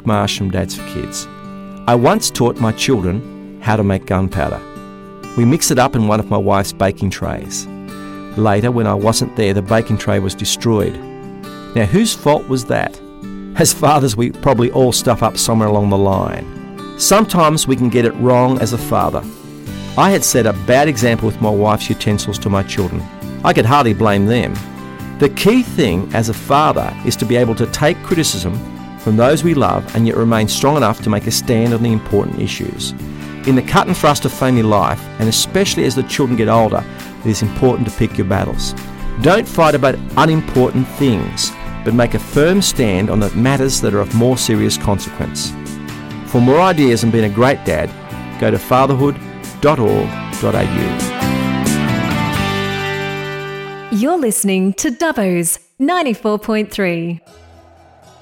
Marsh from Dads for Kids. I once taught my children how to make gunpowder. We mixed it up in one of my wife's baking trays. Later, when I wasn't there, the baking tray was destroyed. Now, whose fault was that? As fathers, we probably all stuff up somewhere along the line. Sometimes we can get it wrong as a father. I had set a bad example with my wife's utensils to my children. I could hardly blame them. The key thing as a father is to be able to take criticism from those we love and yet remain strong enough to make a stand on the important issues. In the cut and thrust of family life, and especially as the children get older, it is important to pick your battles. Don't fight about unimportant things, but make a firm stand on the matters that are of more serious consequence. For more ideas on being a great dad, go to fatherhood.org.au. You're listening to Dubbo's 94.3.